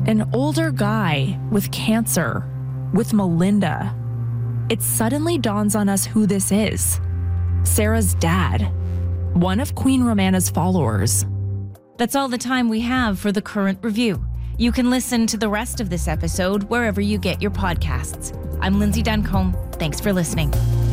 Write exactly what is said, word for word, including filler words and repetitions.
An older guy with cancer, with Melinda. It suddenly dawns on us who this is. Sarah's dad, one of Queen Romana's followers. That's all the time we have for the current review. You can listen to the rest of this episode wherever you get your podcasts. I'm Lindsay Duncombe. Thanks for listening.